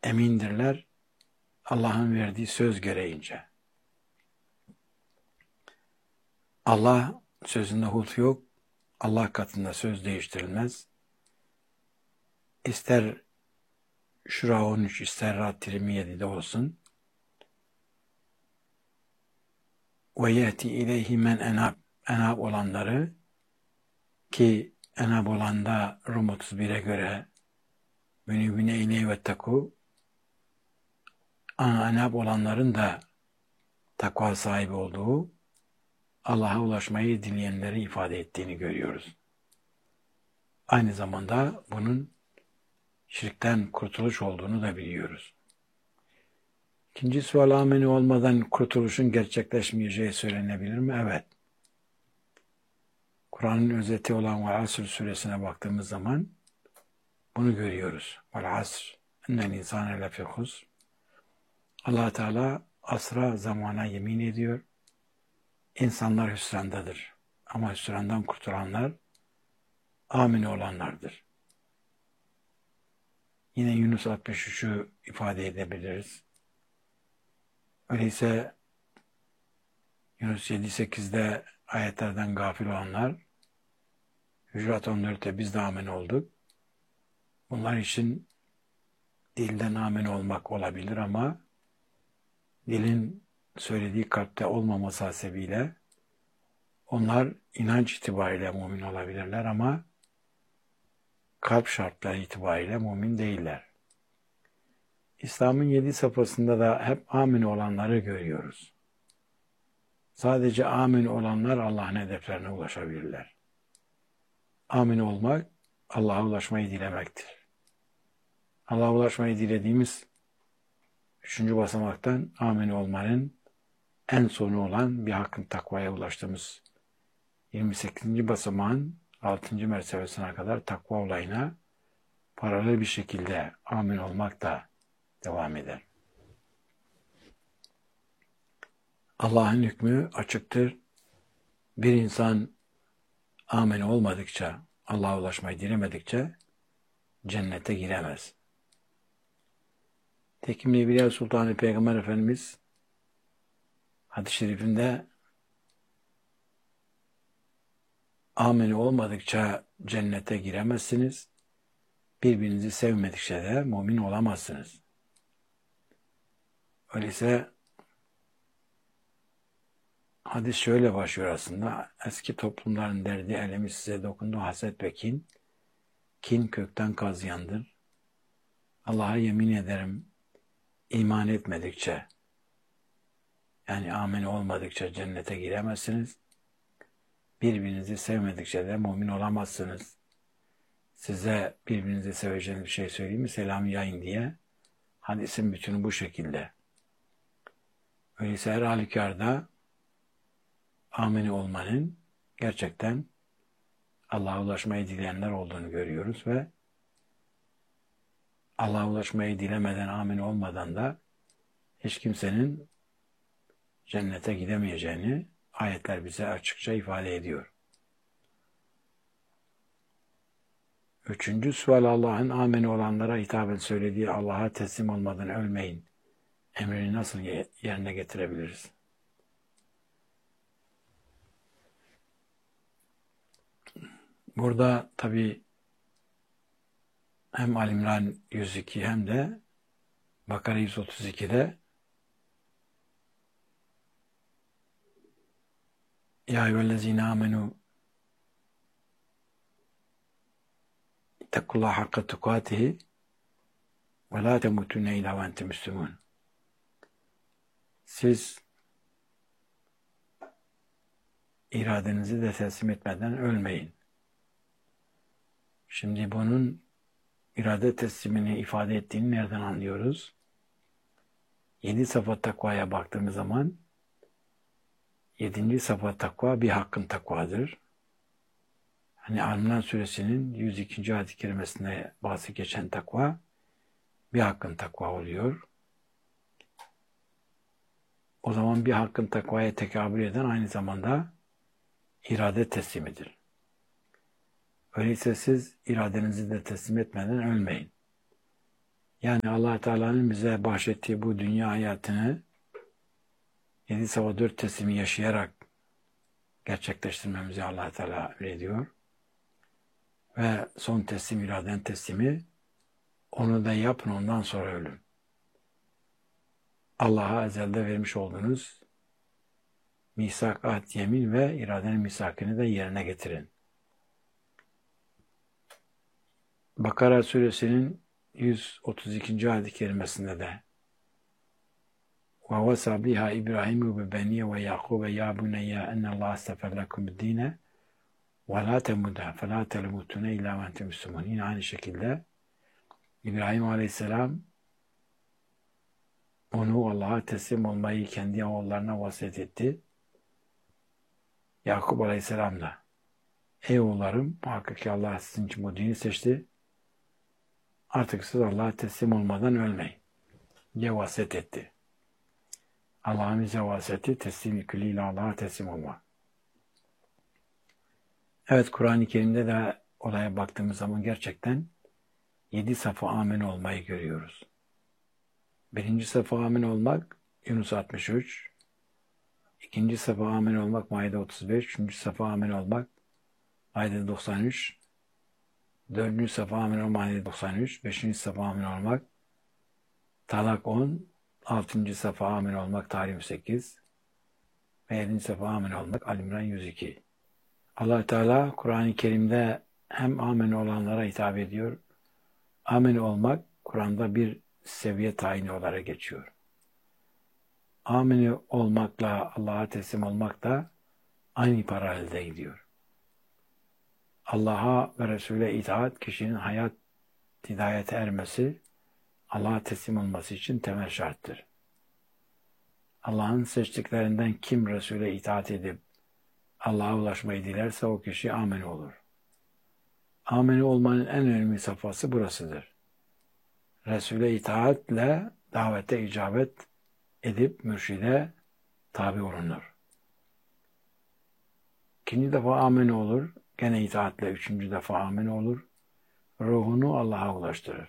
emindirler Allah'ın verdiği söz gereğince. Allah sözünde hult yok. Allah katında söz değiştirilmez. İster Şura 13, ister Ra'd 27'de olsun. Ve yeti ileyhi men enab. Enab olanları, ki enab olanda Rum 31'e göre münibine ileyhi ve taku, enab olanların da takva sahibi olduğu, Allah'a ulaşmayı dileyenleri ifade ettiğini görüyoruz. Aynı zamanda bunun şirkten kurtuluş olduğunu da biliyoruz. İkinci sual, ameni olmadan kurtuluşun gerçekleşmeyeceği söylenebilir mi? Evet. Kur'an'ın özeti olan Vel Asr suresine baktığımız zaman bunu görüyoruz. Vel Asr innel insane lefî husr. Allah Teala asra, zamana yemin ediyor. İnsanlar hüsrandadır. Ama hüsrandan kurtulanlar amin olanlardır. Yine Yunus 63'ü ifade edebiliriz. Öyleyse Yunus 7-8'de ayetlerden gafil olanlar, Hücurat 14'te biz de amin olduk. Bunlar için dilden amin olmak olabilir ama dilin söylediği kalpte olmaması hasebiyle onlar inanç itibariyle mümin olabilirler ama kalp şartları itibariyle mümin değiller. İslam'ın 7 safhasında da hep amin olanları görüyoruz. Sadece amin olanlar Allah'ın hedeflerine ulaşabilirler. Amin olmak, Allah'a ulaşmayı dilemektir. Allah'a ulaşmayı dilediğimiz 3. basamaktan amin olmanın en sonu olan bir hakkın takvaya ulaştığımız 28. basamağın 6. mertebesine kadar takva olayına paralel bir şekilde amin olmak da devam eder. Allah'ın hükmü açıktır. Bir insan amin olmadıkça, Allah'a ulaşmayı dilemedikçe cennete giremez. Tekim Evliya Sultanı Peygamber Efendimiz hadis-i şerifinde amin olmadıkça cennete giremezsiniz, birbirinizi sevmedikçe de mümin olamazsınız. Öyleyse hadis şöyle başlıyor aslında. Eski toplumların derdi, elemi size dokundu, haset ve kin. Kin kökten kazıyandır. Allah'a yemin ederim, iman etmedikçe, yani amin olmadıkça cennete giremezsiniz. Birbirinizi sevmedikçe de mümin olamazsınız. Size birbirinizi seveceğiniz bir şey söyleyeyim mi? Selam yayın diye. Hadisin bütünü bu şekilde. Öyleyse her halükarda amin olmanın gerçekten Allah'a ulaşmayı dileyenler olduğunu görüyoruz ve Allah'a ulaşmayı dilemeden, amin olmadan da hiç kimsenin cennete gidemeyeceğini ayetler bize açıkça ifade ediyor. 3. sual, Allah'ın amin olanlara hitaben söylediği Allah'a teslim olmadan ölmeyin emrini nasıl yerine getirebiliriz? Burada tabi hem Ali İmran 102 hem de Bakara 132'de Ya eyyühellezine amenu İttakullaha hakka tukatihi ve la temutunne illa ve entum müslümun. Siz iradenizi de teslim etmeden ölmeyin. Şimdi bunun irade teslimini ifade ettiğini nereden anlıyoruz? 7 safa takvaya baktığımız zaman 7. safa takva bir hakkın takvadır. Hani Al-İmran suresinin 102. ayet-i kerimesinde bahsi geçen takva bir hakkın takva oluyor. O zaman bir hakkın takvaya tekabül eden aynı zamanda irade teslimidir. Öyleyse siz iradenizi de teslim etmeden ölmeyin. Yani Allah Teala'nın bize bahşettiği bu dünya hayatını 7 sabah 4 teslimi yaşayarak gerçekleştirmemizi Allah Teala emrediyor. Ve son teslim, iraden teslimi, onu da yapın, ondan sonra ölün. Allah'a ezelde vermiş olduğunuz misak, ahd, yemin ve iradenin misakını da yerine getirin. Bakara suresinin 132. ayet-i kerimesinde de وَوَسَى بِهَا إِبْرَاهِيمُ بِبَنِيهِ وَيَعْقُوبَ يَا بُنَيَّ إِنَّ اللَّهَ اصْطَفَى لَكُمُ الدِّينَ وَلَا تَمُوتُنَّ فَلَا تَمُوتُنَّ إِلَّا وَأَنْتُمْ مُسْلِمُونَ. Yine aynı şekilde İbrahim Aleyhisselam onu Allah'a teslim olmayı kendi oğullarına vasiyet etti. Yakup Aleyhisselam da ey oğullarım, muhakkak ki Allah sizin için bu dini seçti. Artık siz Allah'a teslim olmadan ölmeyin diye vasiyet etti. Allah'ın bize vasiyeti teslim-i külliyle Allah'a teslim olmak. Evet, Kur'an-ı Kerim'de de olaya baktığımız zaman gerçekten 7 safa amin olmayı görüyoruz. Birinci safa amin olmak Yunus 63, ikinci safa amin olmak Maide 35, üçüncü safa amin olmak Maide 93, dördüncü safa amin olmak Maide 93, beşinci safa amin olmak Talak 10, altıncı safa amin olmak Tahrim 8 ve yedinci safa amin olmak Ali İmran 102. Allah Teala Kur'an-ı Kerim'de hem amin olanlara hitap ediyor. Amin olmak Kur'an'da bir seviye tayini olarak geçiyor. Amin olmakla Allah'a teslim olmak da aynı paralelde gidiyor. Allah'a ve Resul'e itaat kişinin hayat hidayete ermesi, Allah'a teslim olması için temel şarttır. Allah'ın seçtiklerinden kim Resul'e itaat edip Allah'a ulaşmayı dilerse o kişi amin olur. Amin olmanın en önemli safhası burasıdır. Resul'e itaatle davete icabet edip mürşide tabi olunur. İkinci defa amin olur, gene itaatle üçüncü defa amin olur, ruhunu Allah'a ulaştırır.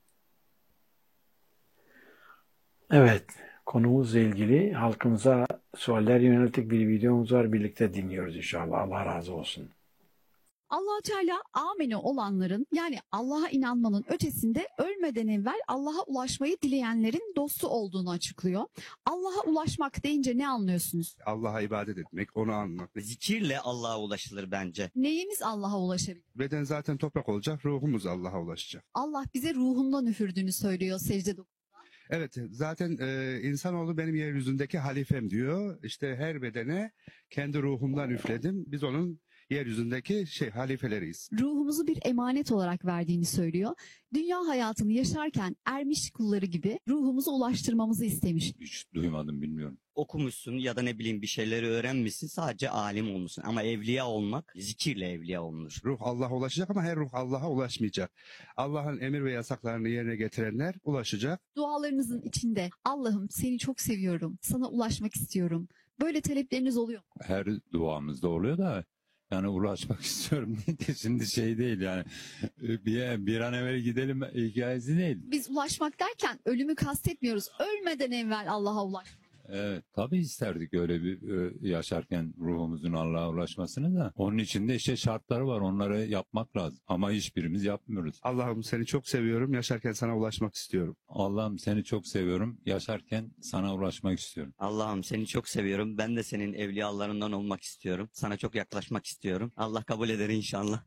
Evet, konumuzla ilgili halkımıza sualler yönelik bir videomuz var, birlikte dinliyoruz inşallah. Allah razı olsun. Allah Teala ameni olanların, yani Allah'a inanmanın ötesinde ölmeden evvel Allah'a ulaşmayı dileyenlerin dostu olduğunu açıklıyor. Allah'a ulaşmak deyince ne anlıyorsunuz? Allah'a ibadet etmek, onu anmak. Zikirle Allah'a ulaşılır bence. Neyimiz Allah'a ulaşabilir? Beden zaten toprak olacak, ruhumuz Allah'a ulaşacak. Allah bize ruhundan üfürdüğünü söylüyor secde. Evet, zaten insanoğlu benim yeryüzündeki halifem diyor. İşte her bedene kendi ruhumdan üfledim. Biz onun yeryüzündeki halifeleriyiz. Ruhumuzu bir emanet olarak verdiğini söylüyor. Dünya hayatını yaşarken ermiş kulları gibi ruhumuzu ulaştırmamızı istemiş. Hiç duymadım, bilmiyorum. Okumuşsun ya da ne bileyim bir şeyleri öğrenmişsin, sadece alim olmuşsun. Ama evliya olmak zikirle evliya olunur. Ruh Allah'a ulaşacak ama her ruh Allah'a ulaşmayacak. Allah'ın emir ve yasaklarını yerine getirenler ulaşacak. Dualarınızın içinde Allah'ım seni çok seviyorum, sana ulaşmak istiyorum. Böyle talepleriniz oluyor mu? Her duamızda oluyor da yani ulaşmak istiyorum diye şimdi şey değil yani bir an evvel gidelim hikayesi değil. Biz ulaşmak derken ölümü kastetmiyoruz. Ölmeden evvel Allah'a ulaş. Evet, tabii isterdik öyle bir yaşarken ruhumuzun Allah'a ulaşmasını da. Onun için de işte şartları var, onları yapmak lazım. Ama hiçbirimiz yapmıyoruz. Allah'ım seni çok seviyorum, yaşarken sana ulaşmak istiyorum. Allah'ım seni çok seviyorum, yaşarken sana ulaşmak istiyorum. Allah'ım seni çok seviyorum. Ben de senin evliyalarından olmak istiyorum. Sana çok yaklaşmak istiyorum. Allah kabul eder inşallah.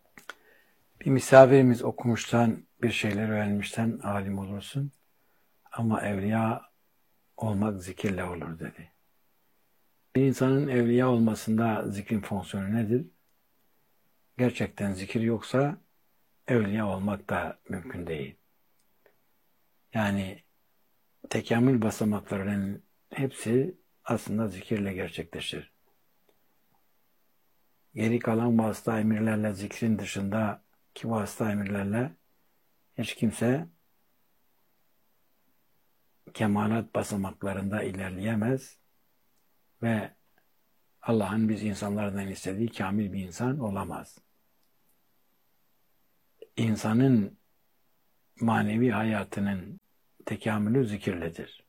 Bir misafirimiz okumuştan, bir şeyler öğrenmişten alim olursun. Ama evliya olmak zikirle olur dedi. Bir insanın evliya olmasında zikrin fonksiyonu nedir? Gerçekten zikir yoksa evliya olmak da mümkün değil. Yani tekamül basamaklarının hepsi aslında zikirle gerçekleşir. Geri kalan vasıta emirlerle, zikrin dışındaki vasıta emirlerle hiç kimse kemalat basamaklarında ilerleyemez ve Allah'ın biz insanlardan istediği kamil bir insan olamaz. İnsanın manevi hayatının tekamülü zikirledir.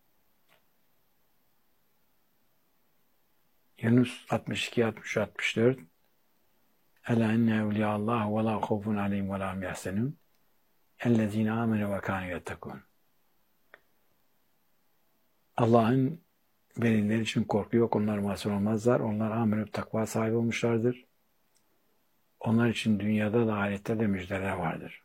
Yunus 62, 63, 64 Ela inne evliyallah ve la khawfun aleyhim ve la hum yahzenun ellezine amenu ve kanu yettekun. Allah'ın velileri için korku yok. Onlar mahzun olmazlar. Onlar amenüp takva sahibi olmuşlardır. Onlar için dünyada da ahirette de müjdeler vardır.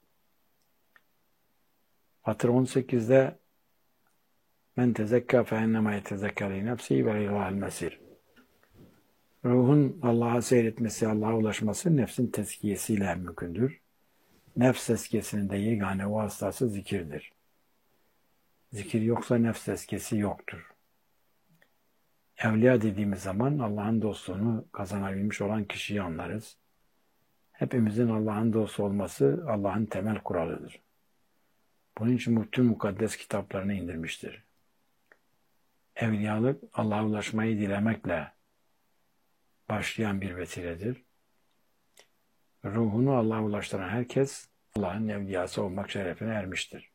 Fatır 18'de men tezekka fe ennema yetezekka li nefsihi ve ilâhel mesir. Ruhun Allah'a seyretmesi, Allah'a ulaşması nefsin tezkiyesiyle mümkündür. Nefs tezkiyesinin de yegane vasıtası zikirdir. Zikir yoksa nefs tezkiyesi yoktur. Evliya dediğimiz zaman Allah'ın dostluğunu kazanabilmiş olan kişiyi anlarız. Hepimizin Allah'ın dostu olması Allah'ın temel kuralıdır. Bunun için bütün mukaddes kitaplarını indirmiştir. Evliyalık Allah'a ulaşmayı dilemekle başlayan bir vesiledir. Ruhunu Allah'a ulaştıran herkes Allah'ın evliyası olmak şerefine ermiştir.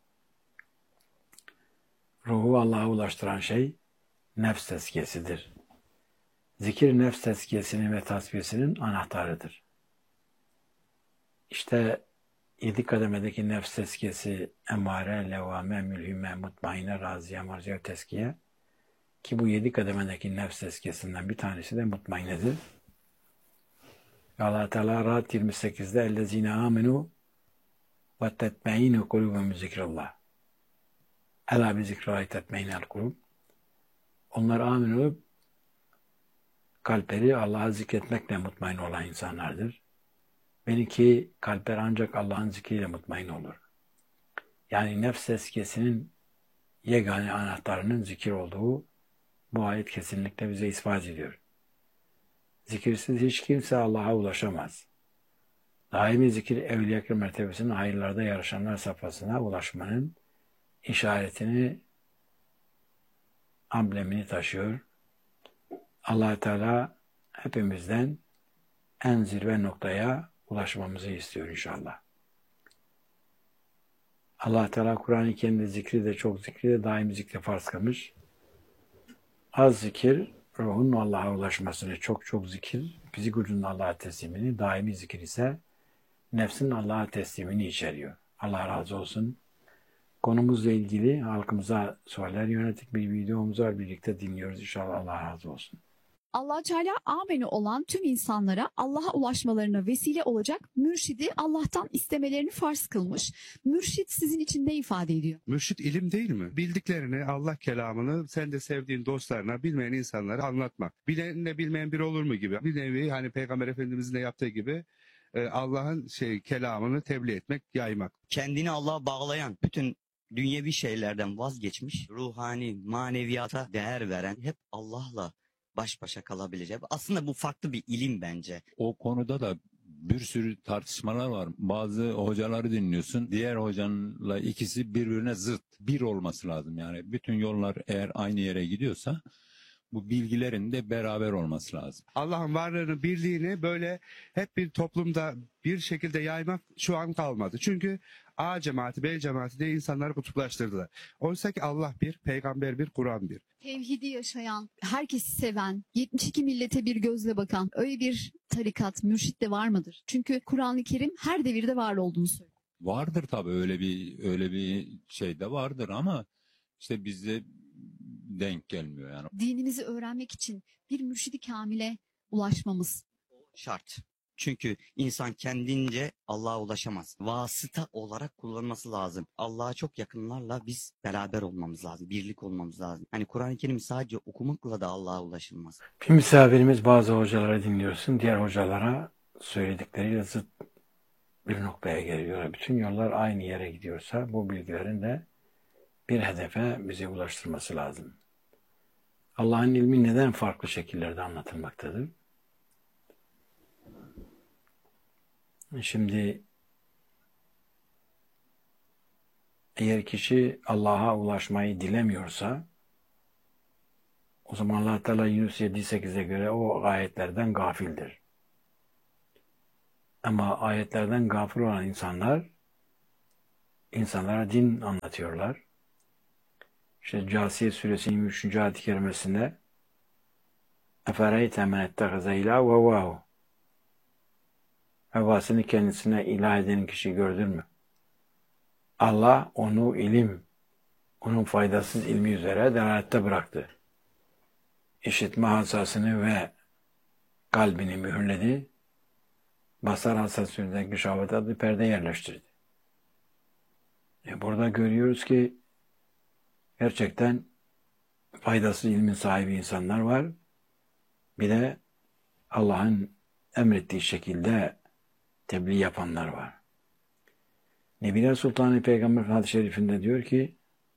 Ruhu Allah'a ulaştıran şey nefs tezkiyesidir. Zikir nefs tezkiyesinin ve tasfiyesinin anahtarıdır. İşte 7 kademedeki nefs tezkiyesi emmare, levvame, mülhime, mutmaine, raziye, marziye, tezkiye ki bu 7 kademedeki nefs tezkiyesinden bir tanesi de mutmainedir. Allah Teala Rahat 28'de ellezine amenu ve tetmeinu kulubum zikrullah. Ela bi zikrahi tetmeinel kulub. Onlar amin olup kalpleri Allah'a zikretmekle mutmain olan insanlardır. Belki kalpler ancak Allah'ın zikriyle mutmain olur. Yani nefs tezkiyesinin yegane anahtarının zikir olduğu bu ayet kesinlikle bize ispat ediyor. Zikirsiz hiç kimse Allah'a ulaşamaz. Daimi zikir evliya mertebesinin hayırlarda yarışanlar safhasına ulaşmanın işaretini, amblemini taşıyor. Allah Teala hepimizden en zirve noktaya ulaşmamızı istiyor inşallah. Allah Teala Kur'an-ı Kerim'de zikri de çok zikri de daimi zikri farz kılmış. Az zikir ruhun Allah'a ulaşmasını, çok zikir fizik ucunun Allah'a teslimini, daimi zikir ise nefsin Allah'a teslimini içeriyor. Allah razı olsun. Konumuzla ilgili halkımıza sorular yönelik bir videomuz var. Birlikte dinliyoruz. İnşallah Allah razı olsun. Allah Teala ameni olan tüm insanlara Allah'a ulaşmalarına vesile olacak mürşidi Allah'tan istemelerini farz kılmış. Mürşit sizin için ne ifade ediyor? Mürşit ilim değil mi? Bildiklerini, Allah kelamını sen de sevdiğin dostlarına, bilmeyen insanlara anlatmak. Bilenle bilmeyen biri olur mu gibi. Bir nevi hani Peygamber Efendimizin de yaptığı gibi Allah'ın kelamını tebliğ etmek, yaymak. Kendini Allah'a bağlayan, bütün dünyevi şeylerden vazgeçmiş, ruhani, maneviyata değer veren, hep Allah'la baş başa kalabilecek. Aslında bu farklı bir ilim bence. O konuda da bir sürü tartışmalar var. Bazı hocaları dinliyorsun. Diğer hocanla ikisi birbirine zıt. Bir olması lazım yani. Bütün yollar eğer aynı yere gidiyorsa bu bilgilerin de beraber olması lazım. Allah'ın varlığını, birliğini böyle hep bir toplumda bir şekilde yaymak şu an kalmadı. Çünkü A cemaati, B cemaati de insanları kutuplaştırdılar. Oysa ki Allah bir, peygamber bir, Kur'an bir. Tevhidi yaşayan, herkesi seven, 72 millete bir gözle bakan öyle bir tarikat, mürşit de var mıdır? Çünkü Kur'an-ı Kerim her devirde var olduğunu söylüyor. Vardır tabii öyle bir şey de vardır ama işte bizde denk gelmiyor yani. Dinimizi öğrenmek için bir mürşidi kamile ulaşmamız Şart. Çünkü insan kendince Allah'a ulaşamaz. Vasıta olarak kullanması lazım. Allah'a çok yakınlarla biz beraber olmamız lazım. Birlik olmamız lazım. Hani Kur'an-ı Kerim'i sadece okumakla da Allah'a ulaşılmaz. Bir misafirimiz bazı hocaları dinliyorsun. Diğer hocalara söyledikleriyle zıt bir noktaya geliyor. Bütün yollar aynı yere gidiyorsa bu bilgilerin de bir hedefe bize ulaştırması lazım. Allah'ın ilmi neden farklı şekillerde anlatılmaktadır? Şimdi eğer kişi Allah'a ulaşmayı dilemiyorsa o zaman Allah Teala Yunus 7-8'e göre o ayetlerden gafildir. Ama ayetlerden gafil olan insanlar insanlara din anlatıyorlar. İşte Câsiye Suresi 23. ayet-i kerimesinde اَفَرَيْتَ مَنْ اَتَّخَذَ اِلâ وَوَاهُ Hevasını kendisine ilah eden kişi gördün mü? Allah onu onun faydasız ilmi üzere delalette bıraktı. İşitme hasasını ve kalbini mühürledi. Basar hassasiyetindeki şahvet adlı perde yerleştirdi. Burada görüyoruz ki gerçekten faydasız ilmin sahibi insanlar var. Bir de Allah'ın emrettiği şekilde tebliğ yapanlar var. Nebiler Sultanı Peygamber hadis-i şerifinde diyor ki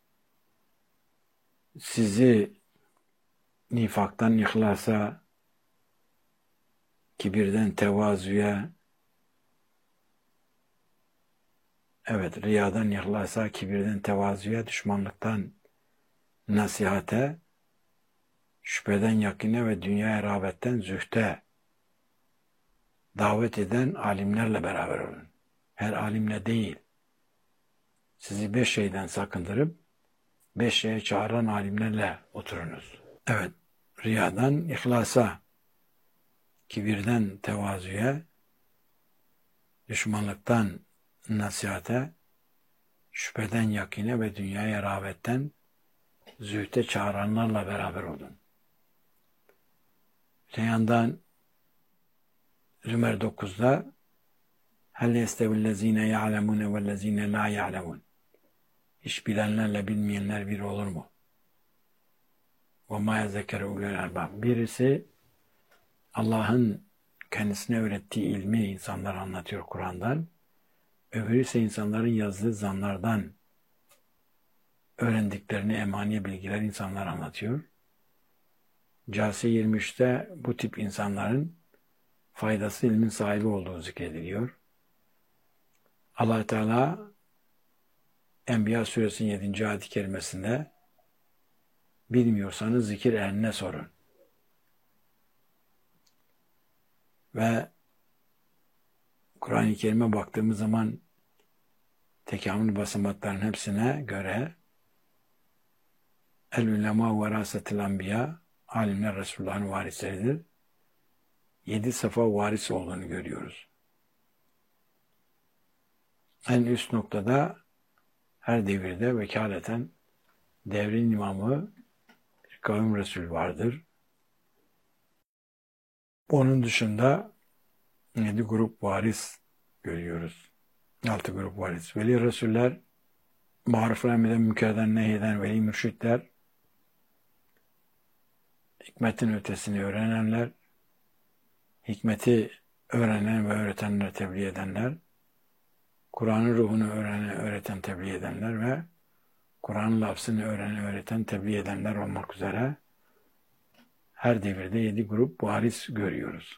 sizi nifaktan ihlasa, kibirden tevazuya, riyadan ihlasa, kibirden tevazuya, düşmanlıktan nasihate, şüpheden yakine ve dünyaya rağbetten zühte davet eden alimlerle beraber olun. Her alimle değil. Sizi 5 şeyden sakındırıp 5 şeye çağıran alimlerle oturunuz. Riyadan ihlasa, kibirden tevazuya, düşmanlıktan nasihate, şüpheden yakine ve dünyaya rağbetten zühte çağıranlarla beraber olun. Öte yandan Zümer 9'da hel yestevillezine ya'lemune vellezine la ya'lemun. Hiç bilenlerle bilmeyenler bir olur mu? Ve ma yezekere ulul albab. Birisi Allah'ın kendisine öğrettiği ilmi insanlara anlatıyor Kur'an'dan. Öbürü ise insanların yazdığı zanlardan öğrendiklerini emani bilgiler insanlara anlatıyor. Câsiye 23'te bu tip insanların faydası ilmin sahibi olduğu zikrediliyor. Allah Teala Enbiya Suresinin 7. ayet-i kerimesinde bilmiyorsanız zikir ehline sorun. Ve Kur'an-ı Kerim'e baktığımız zaman tekamül basamaklarının hepsine göre el-ulema verasetil enbiya, alimler Resulullah'ın varisleridir. 7 safa varis olduğunu görüyoruz. En üst noktada her devirde vekaleten devrin imamı bir kavim Resul vardır. Onun dışında 7 grup varis görüyoruz. 6 grup varis. Veli Resuller, maruf-ı emreden, münkerden nehyeden veli mürşitler, hikmetin ötesini öğrenenler, hikmeti öğrenen ve öğretenler, tebliğ edenler, Kur'an'ın ruhunu öğreten, tebliğ edenler ve Kur'an'ın lafzını öğreten, tebliğ edenler olmak üzere her devirde 7 grup varis görüyoruz.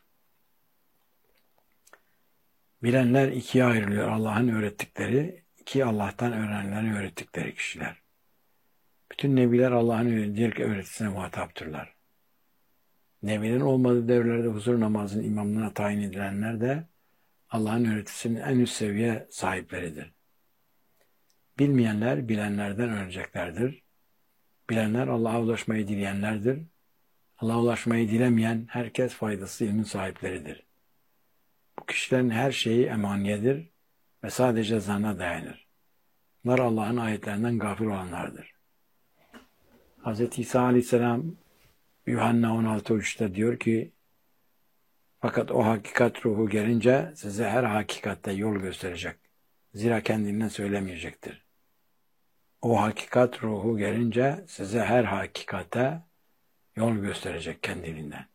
Bilenler ikiye ayrılıyor. Allah'ın öğrettikleri, 2 Allah'tan öğrenenlerin öğrettikleri kişiler. Bütün nebiler Allah'ın diğer öğretisine muhataptırlar. Nebilerin olmadığı devirlerde huzur namazının imamlığına tayin edilenler de Allah'ın öğretisinin en üst seviye sahipleridir. Bilmeyenler bilenlerden öğreneceklerdir. Bilenler Allah'a ulaşmayı dileyenlerdir. Allah'a ulaşmayı dilemeyen herkes faydasız ilmin sahipleridir. Bu kişilerin her şeyi emaniyedir ve sadece zanna dayanır. Bunlar Allah'ın ayetlerinden gafil olanlardır. Hz. İsa Aleyhisselam Yuhanna 16:3'te diyor ki fakat o hakikat ruhu gelince size her hakikatte yol gösterecek. Zira kendinden söylemeyecektir. O hakikat ruhu gelince size her hakikate yol gösterecek kendiliğinden.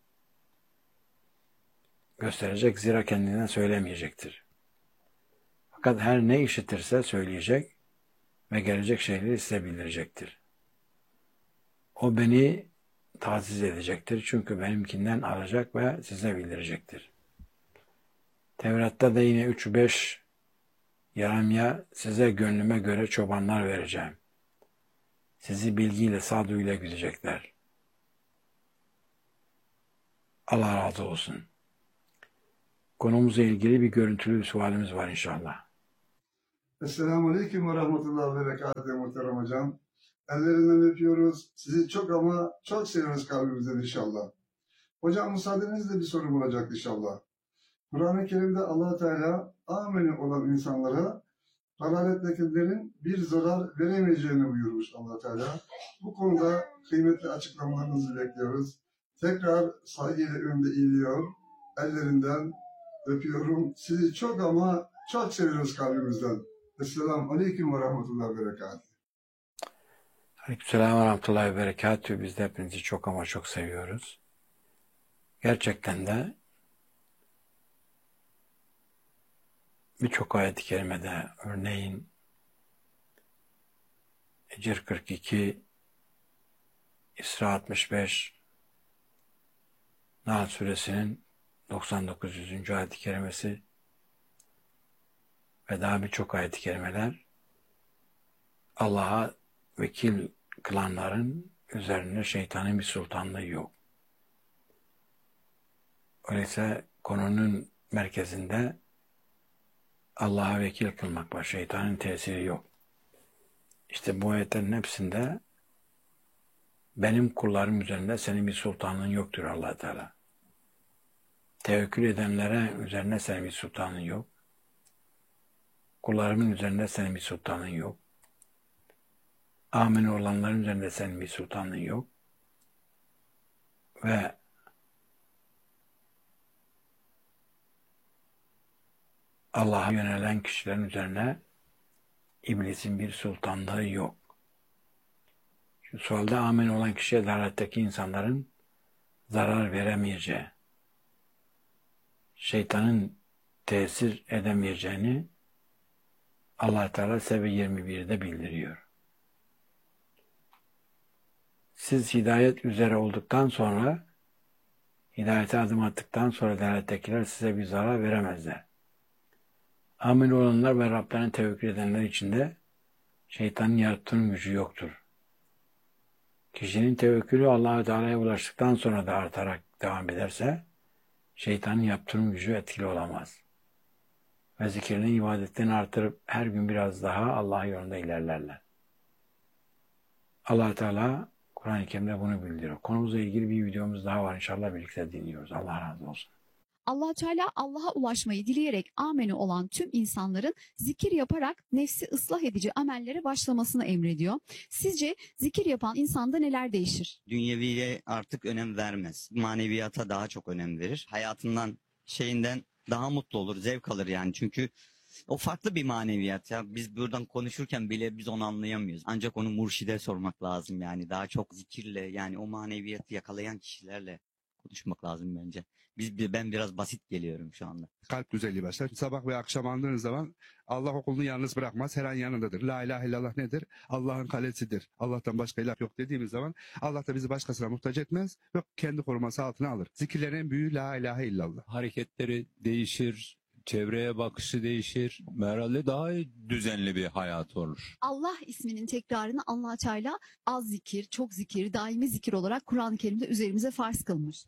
Gösterecek zira kendinden söylemeyecektir. Fakat her ne işitirse söyleyecek ve gelecek şeyleri size bildirecektir. O beni taziz edecektir çünkü benimkinden alacak ve size bildirecektir. Tevrat'ta da yine 3-5 Yeremya size gönlüme göre çobanlar vereceğim. Sizi bilgiyle, sağduyuyla güdecekler. Allah razı olsun. Konumuzla ilgili bir görüntülü bir sualimiz var inşallah. Esselamu Aleyküm ve Rahmetullah ve Berekatuhu muhterem hocam. Ellerinden öpüyoruz. Sizi çok ama çok seviyoruz kalbimizden inşallah. Hocam müsaadenizle bir sorum olacak inşallah. Kur'an-ı Kerim'de Allah Teala ameni olan insanlara dalalettekilerin bir zarar veremeyeceğini buyurmuş Allah Teala. Bu konuda kıymetli açıklamalarınızı bekliyoruz. Tekrar saygıyla önde eğiliyor. Ellerinden öpüyorum. Sizi çok ama çok seviyoruz kalbimizden. Esselamu Aleyküm ve Rahmetullah ve Berekatuhu. Aleykümselam ve rahmetullahi ve berekatühü. Biz de hepinizi çok ama çok seviyoruz. Gerçekten de birçok ayet-i kerimede, örneğin Hicr 42, İsra 65, Nahl suresinin 99. ayet-i kerimesi ve daha birçok ayet-i kerimeler Allah'a vekil kılanların üzerinde şeytanın bir sultanlığı yok. Öyleyse konunun merkezinde Allah'a vekil kılmak var. Şeytanın tesiri yok. İşte bu ayetlerin hepsinde benim kullarım üzerinde senin bir sultanlığın yoktur Allah Teala. Tevekkül edenlere üzerine senin bir sultanın yok. Kullarımın üzerinde senin bir sultanın yok. Amin olanların üzerinde senin bir sultanın yok. Ve Allah'a yönelen kişilerin üzerine iblisin bir sultanlığı yok. Şu sualda amin olan kişiye dalaletteki insanların zarar veremeyeceği, şeytanın tesir edemeyeceğini Allah Teala Sebe 21'de bildiriyor. Siz hidayet üzere olduktan sonra, hidayete adım attıktan sonra dalalettekiler size bir zarar veremezler. Amin olanlar ve Rablerine tevekkül edenler içinde şeytanın yarattığının gücü yoktur. Kişinin tevekkülü Allah-u Teala'ya ulaştıktan sonra da artarak devam ederse, şeytanın yaptırım gücü etkili olamaz. Ve zikrini, ibadetlerini artırıp her gün biraz daha Allah yolunda ilerlerler. Allah Teala Kur'an-ı Kerim'de bunu bildiriyor. Konumuzla ilgili bir videomuz daha var. İnşallah birlikte dinliyoruz. Allah razı olsun. Allah Teala Allah'a ulaşmayı dileyerek ameni olan tüm insanların zikir yaparak nefsi ıslah edici amellere başlamasını emrediyor. Sizce zikir yapan insanda neler değişir? Dünyeviye artık önem vermez. Maneviyata daha çok önem verir. Hayatından, şeyinden daha mutlu olur, zevk alır yani. Çünkü o farklı bir maneviyat ya. Biz buradan konuşurken bile biz onu anlayamıyoruz. Ancak onu murşide sormak lazım yani. Daha çok zikirle, yani o maneviyatı yakalayan kişilerle konuşmak lazım bence. Ben biraz basit geliyorum şu anda. Kalp güzelliği başlar. Sabah ve akşam andığınız zaman Allah o kulunu yalnız bırakmaz. Her an yanındadır. La ilahe illallah nedir? Allah'ın kalesidir. Allah'tan başka ilah yok dediğimiz zaman Allah da bizi başkasına muhtaç etmez ve kendi koruması altına alır. Zikirlerin en büyüğü la ilahe illallah. Hareketleri değişir, çevreye bakışı değişir. Herhalde daha düzenli bir hayat olur. Allah isminin tekrarını Allah Teala az zikir, çok zikir, daimi zikir olarak Kur'an-ı Kerim'de üzerimize farz kılmış.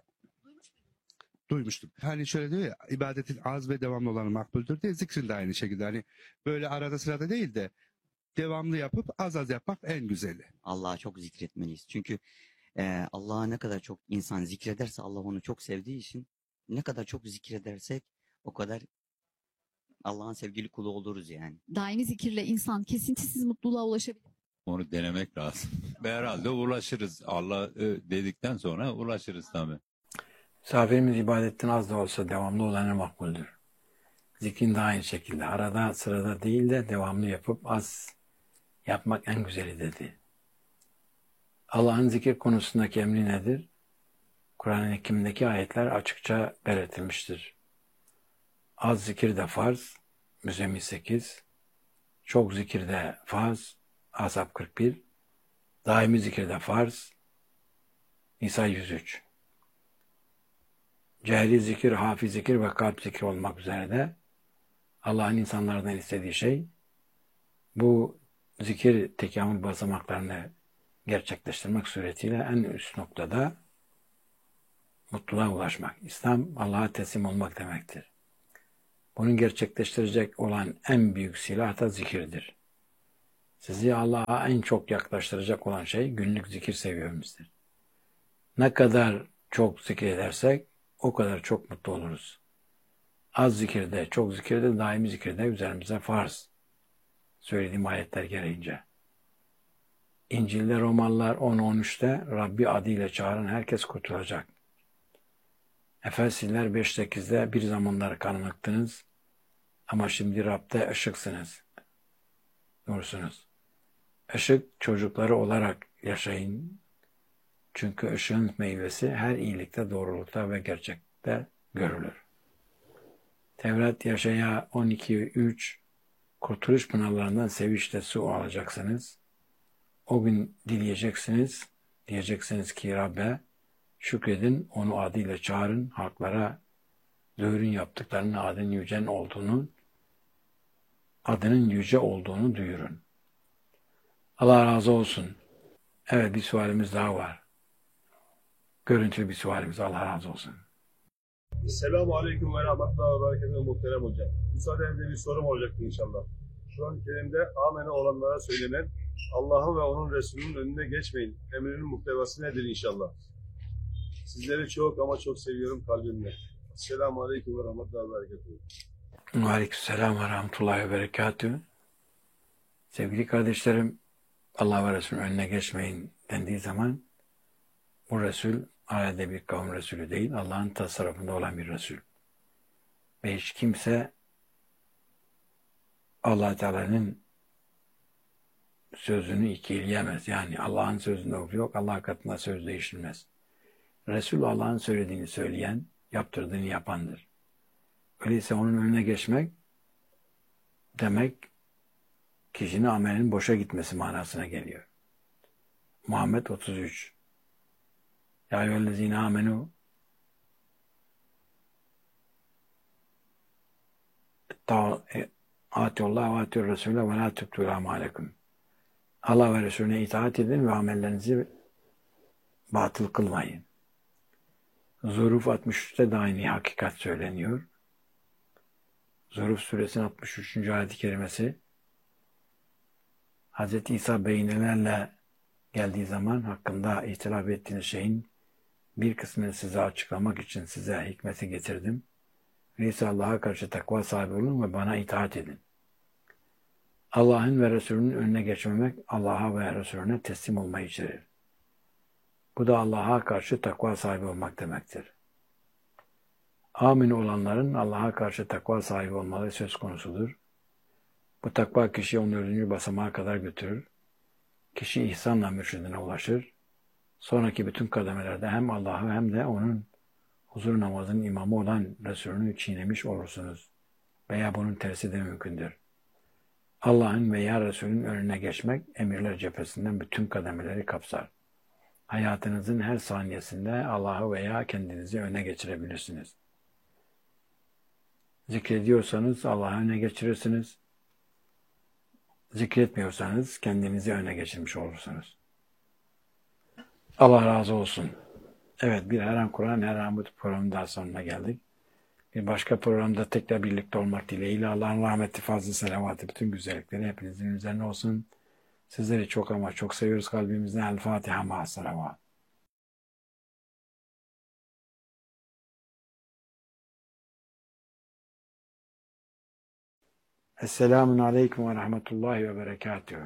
Duymuştum. Hani şöyle diyor ya, ibadetin az ve devamlı olanı makbuldür diye, zikrin de aynı şekilde. Hani böyle arada sırada değil de devamlı yapıp az az yapmak en güzeli. Allah'a çok zikretmeliyiz. Çünkü Allah'a ne kadar çok insan zikrederse, Allah onu çok sevdiği için ne kadar çok zikredersek o kadar Allah'ın sevgili kulu oluruz yani. Daimi zikirle insan kesintisiz mutluluğa ulaşabilir. Onu denemek lazım. Herhalde ulaşırız. Allah dedikten sonra ulaşırız tabii. Misafirimiz ibadetten az da olsa devamlı olanı makbuldür. Zikrin de aynı şekilde. Arada sırada değil de devamlı yapıp az yapmak en güzeli dedi. Allah'ın zikir konusundaki emri nedir? Kur'an-ı Kerim'deki ayetler açıkça belirtilmiştir. Az zikir de farz, Müzzemmil 8, çok zikir de farz, Ahzab 41, daimi zikir de farz, Nisa 103. Cehri zikir, hafi zikir ve kalp zikir olmak üzere de Allah'ın insanlardan istediği şey bu zikir tekamül basamaklarını gerçekleştirmek suretiyle en üst noktada mutluluğa ulaşmak. İslam Allah'a teslim olmak demektir. Bunu gerçekleştirecek olan en büyük silah da zikirdir. Sizi Allah'a en çok yaklaştıracak olan şey günlük zikir seviyemizdir. Ne kadar çok zikir edersek o kadar çok mutlu oluruz. Az zikirde, çok zikirde, daimi zikirde üzerimize farz. Söylediğim ayetler gereğince. İncil'de, Romalılar 10-13'te Rabbi adıyla çağıran herkes kurtulacak. Efesliler 5-8'de bir zamanlar karanlıktınız ama şimdi Rab'de ışıksınız. Nursunuz. Işık çocukları olarak yaşayın. Çünkü ışığın meyvesi her iyilikte, doğrulukta ve gerçekte görülür. Tevrat Yaşaya 12:3 Kurtuluş pınarlarından sevinçle su alacaksınız. O gün dileyeceksiniz. Diyeceksiniz ki Rabbe şükredin, onu adıyla çağırın, halklara dövrün yaptıklarının adının yüce olduğunu duyurun. Allah razı olsun. Evet, bir sualimiz daha var. Görüntülü bir sualimiz. Allah razı olsun. Selamun Aleyküm ve Rahmetullahi ve Berekatuhu muhterem hocam. Müsaadenizle bir sorum olacaktı inşallah. Kur'an-ı Kerim'de amene olanlara söylenen Allah'ın ve onun Resulünün önüne geçmeyin emrinin muhtevası nedir inşallah? Sizleri çok ama çok seviyorum kalbimle. Selamun Aleyküm ve Rahmetullahi ve Berekatuhu. Aleykümselam ve Rahmetullahi ve Berekatuhu. Sevgili kardeşlerim, Allah ve Resulünün önüne geçmeyin dendiği zaman bu Resul ailede bir kavim Resulü değil, Allah'ın tasarrufunda olan bir Resul. Ve hiç kimse Allah Teala'nın sözünü ikileyemez. Yani Allah'ın sözünde yok, Allah katında söz değişilmez. Resul Allah'ın söylediğini söyleyen, yaptırdığını yapandır. Öyleyse onun önüne geçmek demek kişinin amelinin boşa gitmesi manasına geliyor. Muhammed 33 Ya eyyühellezine amenu atiullah ve atiur Resulü ve la tübtûl amalekum. Allah ve Resulüne itaat edin ve amellerinizi batıl kılmayın. Zuruf 63'te de aynı hakikat söyleniyor. Zuruf suresinin 63. ayet-i kerimesi Hz. İsa beyinelerle geldiği zaman hakkında ihtilaf ettiğiniz şeyin bir kısmını size açıklamak için size hikmeti getirdim. Öyleyse Allah'a karşı takva sahibi olun ve bana itaat edin. Allah'ın ve Resulünün önüne geçmemek Allah'a ve Resulüne teslim olmayı içerir. Bu da Allah'a karşı takva sahibi olmak demektir. Amin olanların Allah'a karşı takva sahibi olmaları söz konusudur. Bu takva kişiyi 14. basamağa kadar götürür. Kişi ihsanla mürşidine ulaşır. Sonraki bütün kademelerde hem Allah'ı hem de onun huzur namazının imamı olan Resulünü çiğnemiş olursunuz. Veya bunun tersi de mümkündür. Allah'ın veya Resulünün önüne geçmek emirler cephesinden bütün kademeleri kapsar. Hayatınızın her saniyesinde Allah'ı veya kendinizi öne geçirebilirsiniz. Zikrediyorsanız Allah'ı öne geçirirsiniz. Zikretmiyorsanız kendinizi öne geçirmiş olursunuz. Allah razı olsun. Evet, bir Her An Kur'an, Her An bu programın daha sonuna geldik. Bir başka programda tekrar birlikte olmak dileğiyle Allah'ın rahmeti, fazla selavatı, bütün güzellikleri hepinizin üzerine olsun. Sizleri çok ama çok seviyoruz kalbimizden. El Fatiha ma'as salavat. Esselamun Aleyküm ve Rahmetullahi ve Berekatuhu.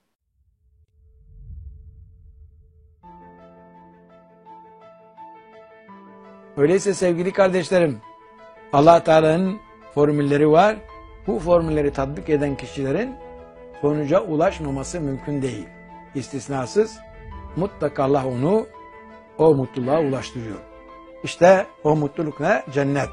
Öyleyse sevgili kardeşlerim, Allah Teala'nın formülleri var. Bu formülleri tatbik eden kişilerin sonuca ulaşmaması mümkün değil. İstisnasız mutlaka Allah onu o mutluluğa ulaştırıyor. İşte o mutluluk ne? Cennet.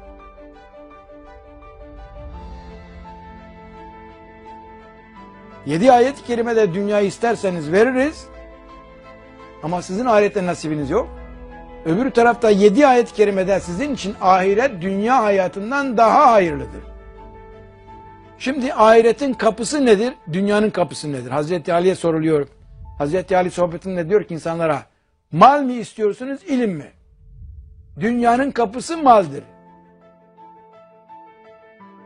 Yedi ayet-i kerimede dünyayı isterseniz veririz ama sizin ahirette nasibiniz yok. Öbür tarafta 7 ayet-i kerimede sizin için ahiret dünya hayatından daha hayırlıdır. Şimdi ahiretin kapısı nedir? Dünyanın kapısı nedir? Hazreti Ali'ye soruluyor. Hazreti Ali sohbetinde diyor ki insanlara, mal mı istiyorsunuz, ilim mi? Dünyanın kapısı maldır.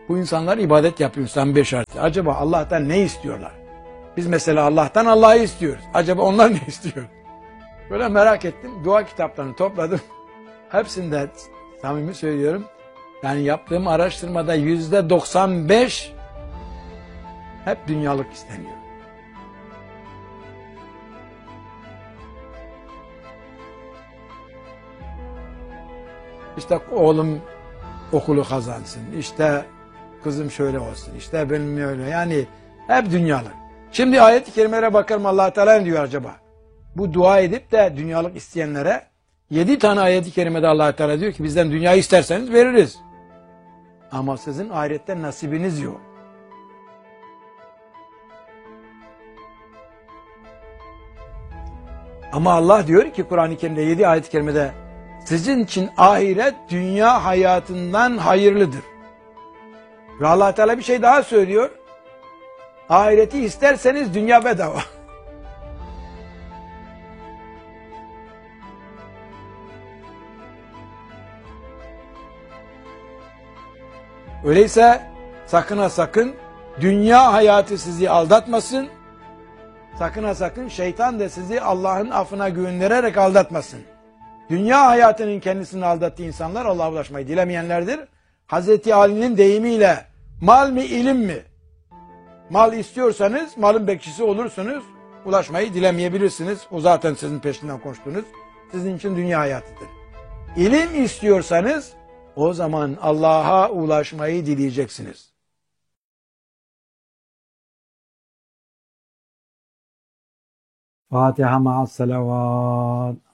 Bu insanlar ibadet yapıyor sen 5 artı. Acaba Allah'tan ne istiyorlar? Biz mesela Allah'tan Allah'ı istiyoruz. Acaba onlar ne istiyor? Böyle merak ettim. Dua kitaplarını topladım. Hepsinde samimi söylüyorum. Yani yaptığım araştırmada %95 hep dünyalık isteniyor. İşte oğlum okulu kazansın, işte kızım şöyle olsun, işte benim öyle. Yani hep dünyalık. Şimdi ayet-i kerimelere bakalım Allah Teala ne diyor acaba? Bu dua edip de dünyalık isteyenlere 7 tane ayet-i kerimede Allah Teala diyor ki bizden dünyayı isterseniz veririz. Ama sizin ahirette nasibiniz yok. Ama Allah diyor ki Kur'an-ı Kerim'de 7 ayet-i kerimede sizin için ahiret dünya hayatından hayırlıdır. Ve Allah Teala bir şey daha söylüyor. Ahireti isterseniz dünya bedava. Öyleyse sakın ha sakın dünya hayatı sizi aldatmasın. Sakın ha sakın şeytan da sizi Allah'ın affına göndererek aldatmasın. Dünya hayatının kendisini aldattığı insanlar Allah'a ulaşmayı dilemeyenlerdir. Hazreti Ali'nin deyimiyle mal mi ilim mi? Mal istiyorsanız malın bekçisi olursunuz. Ulaşmayı dilemeyebilirsiniz. O zaten sizin peşinden koştuğunuz. Sizin için dünya hayatıdır. İlim istiyorsanız o zaman Allah'a ulaşmayı dileyeceksiniz. Fatiha ma'as salavat.